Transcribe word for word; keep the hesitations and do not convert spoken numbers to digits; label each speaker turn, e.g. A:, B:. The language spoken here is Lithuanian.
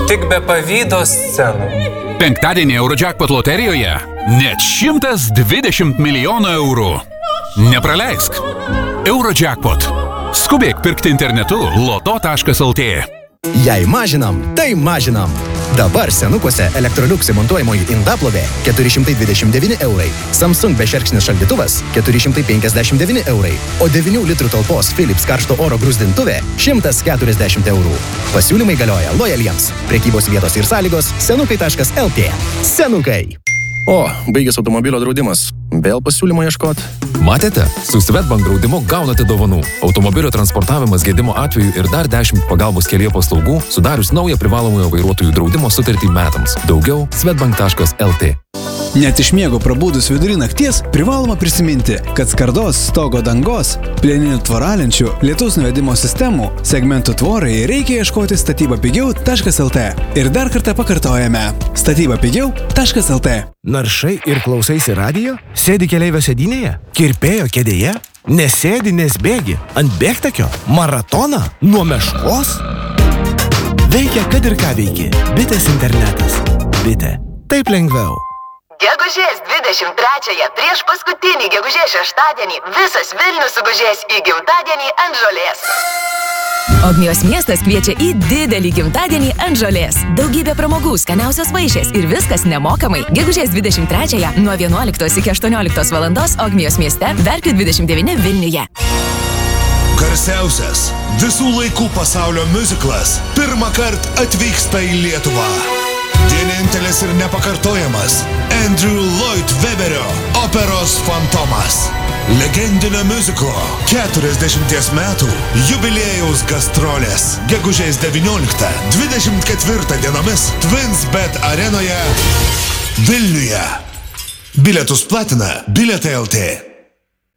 A: tik be pavydo scenų.
B: Penktadienį Eurojackpot loterijoje net šimtas dvidešimt milijonų eurų. Nepraleisk. Eurojackpot. Skubėk pirkti internetu loto taškas lt.
C: Jei mažinam, tai mažinam. Dabar senukuose Electrolux įmontuojamoji indaplovė keturi šimtai dvidešimt devyni eurai, Samsung bešerkšnis šaldytuvas keturi šimtai penkiasdešimt devyni eurai, o devynių litrų talpos Philips karšto oro gruzdintuvė šimtas keturiasdešimt eurų. Pasiūlymai galioja lojaliems. Prekybos vietos ir sąlygos senukai taškas lt. Senukai.
D: O, baigęs automobilio draudimas. Vėl pasiūlymo ieškot.
E: Matėte? Su Swedbank draudimu gaunate dovanų. Automobilio transportavimas gedimo atveju ir dar dešimt pagalbos kelyje paslaugų, sudarius naują privalomojo vairuotojų draudimo sutartį metams. Daugiau swedbank taškas lt.
F: Net iš miego prabudus vidury nakties privaloma prisiminti, kad skardos, stogo dangos, plieninių tvораlenčių, lietaus nuvedimo sistemų, segmentų tvorai reikia ieškoti statyba pigiau taškas lt. Ir dar kartą pakartojame. statyba pigiau taškas lt.
G: Naršai ir klausaisi radijo? Sėdi keleivio sėdynėje? Kirpėjo kėdėje? Nesėdi, nes bėgi? Ant bėgtakio? Maratoną? Nuo meškos? Veikia, kad ir ką veiki. Bitės internetas. Bitė. Taip lengviau.
H: Gegužės dvidešimt trečiąją, prieš paskutinį gegužės šeštadienį, visas Vilnius sugužės į gimtadienį ant žolės.
I: Ogmios miestas kviečia į didelį gimtadienį ant žolės. Daugybė pramogų, skaniausios vaišės ir viskas nemokamai. Gegužės dvidešimt trečiąją nuo vienuoliktos iki aštuonioliktos valandos Ogmios mieste, Verkių dvidešimt devyni Vilniuje.
J: Garsiausias visų laikų pasaulio muziklas pirmą kartą atvyksta į Lietuvą. Vienintelis ir nepakartojamas Andrew Lloyd Webberio operos Fantomas. Legendinio muziklo keturiasdešimties metų jubiliejaus gastrolės gegužės devynioliktą dvidešimt ketvirtą dienomis TwinsBet arenoje Vilniuje. Bilietus platina Bilietai lt.